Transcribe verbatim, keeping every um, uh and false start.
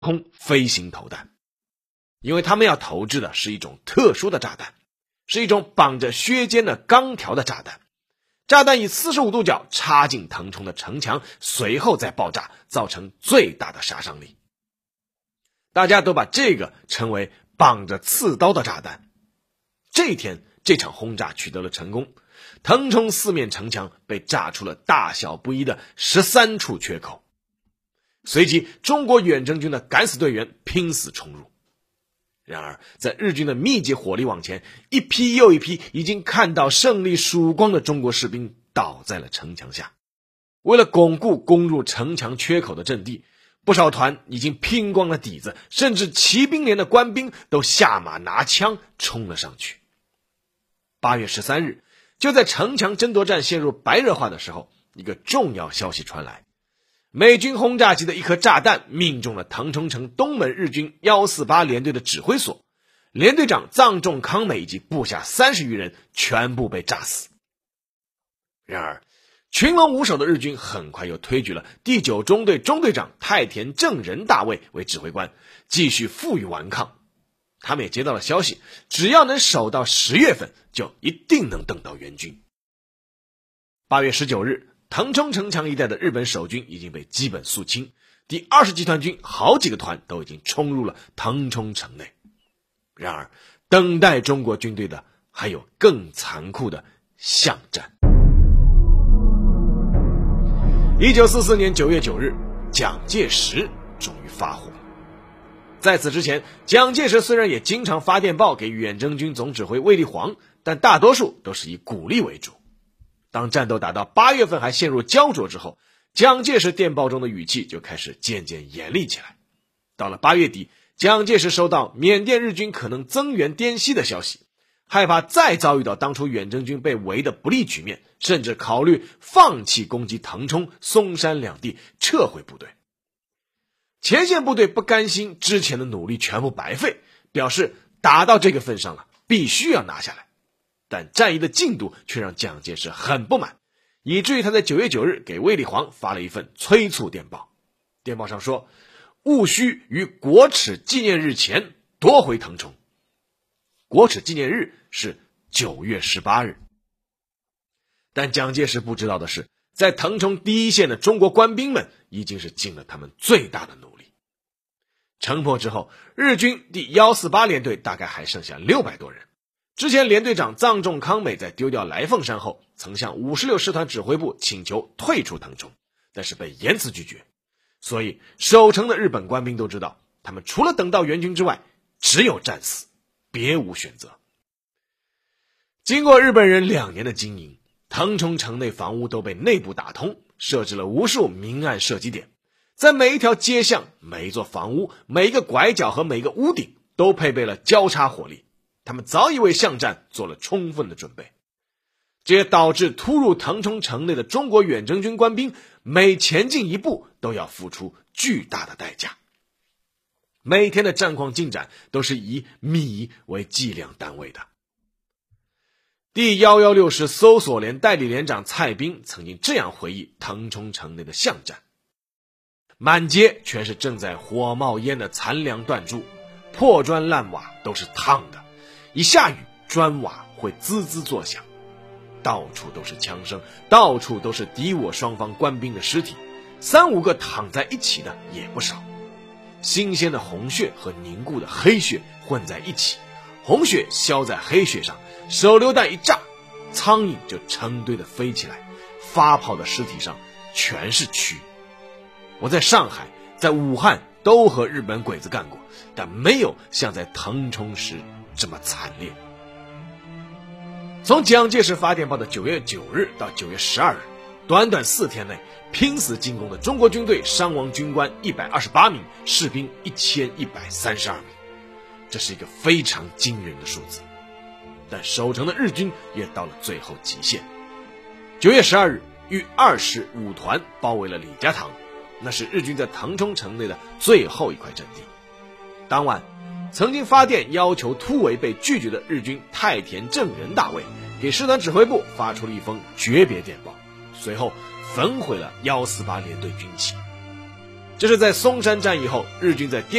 空飞行投弹，因为他们要投掷的是一种特殊的炸弹，是一种绑着削尖的钢条的炸弹。炸弹以四十五度角插进腾冲的城墙，随后再爆炸，造成最大的杀伤力。大家都把这个称为绑着刺刀的炸弹。这一天，这场轰炸取得了成功，腾冲四面城墙被炸出了大小不一的十三处缺口。随即，中国远征军的敢死队员拼死冲入。然而，在日军的密集火力往前，一批又一批已经看到胜利曙光的中国士兵倒在了城墙下。为了巩固攻入城墙缺口的阵地，不少团已经拼光了底子，甚至骑兵连的官兵都下马拿枪冲了上去。八月十三日，就在城墙争夺战陷入白热化的时候，一个重要消息传来。美军轰炸机的一颗炸弹命中了腾冲城东门日军一四八联队的指挥所，连队长藏仲康美以及部下三十余人全部被炸死。然而，群龙无首的日军很快又推举了第九中队中队长太田正仁大尉为指挥官，继续负隅顽抗。他们也接到了消息，只要能守到十月份，就一定能等到援军。八月十九日，腾冲城墙一带的日本守军已经被基本肃清，第二十集团军好几个团都已经冲入了腾冲城内。然而，等待中国军队的还有更残酷的巷战。一九四四年九月九日，蒋介石终于发火。在此之前，蒋介石虽然也经常发电报给远征军总指挥卫立煌，但大多数都是以鼓励为主。当战斗打到八月份还陷入焦灼之后，蒋介石电报中的语气就开始渐渐严厉起来。到了八月底，蒋介石收到缅甸日军可能增援滇西的消息，害怕再遭遇到当初远征军被围的不利局面，甚至考虑放弃攻击腾冲、松山两地，撤回部队。前线部队不甘心之前的努力全部白费，表示打到这个份上了，必须要拿下来。但战役的进度却让蒋介石很不满，以至于他在九月九日给卫立煌发了一份催促电报。电报上说，务须于国耻纪念日前夺回腾冲。国耻纪念日是九月十八日。但蒋介石不知道的是，在腾冲第一线的中国官兵们已经是尽了他们最大的努力。城破之后，日军第一四八联队大概还剩下六百多人。之前连队长藏仲康美在丢掉来凤山后，曾向五十六师团指挥部请求退出腾冲，但是被严词拒绝。所以守城的日本官兵都知道，他们除了等到援军之外，只有战死，别无选择。经过日本人两年的经营，腾冲城内房屋都被内部打通，设置了无数明暗射击点，在每一条街巷、每一座房屋、每一个拐角和每一个屋顶都配备了交叉火力，他们早已为巷战做了充分的准备。这也导致突入腾冲城内的中国远征军官兵每前进一步都要付出巨大的代价。每天的战况进展都是以米为计量单位的。第一一六师搜索连代理连长蔡斌曾经这样回忆腾冲城内的巷战：满街全是正在火冒烟的残梁断柱，破砖烂瓦都是烫的，一下雨砖瓦会滋滋作响，到处都是枪声，到处都是敌我双方官兵的尸体，三五个躺在一起的也不少。新鲜的红血和凝固的黑血混在一起，红血消在黑血上，手榴弹一炸，苍蝇就成堆的飞起来，发泡的尸体上全是蛆。我在上海、在武汉都和日本鬼子干过，但没有像在腾冲时这么惨烈。从蒋介石发电报的九月九日到九月十二日，短短四天内，拼死进攻的中国军队伤亡军官一百二十八名，士兵一千一百三十二名，这是一个非常惊人的数字。但守城的日军也到了最后极限。九月十二日，豫二师五团包围了李家塘，那是日军在腾冲城内的最后一块阵地。当晚，曾经发电要求突围被拒绝的日军太田正仁大尉给师团指挥部发出了一封诀别电报，随后焚毁了一四八联队军旗。 这是在松山战役后，日军在滇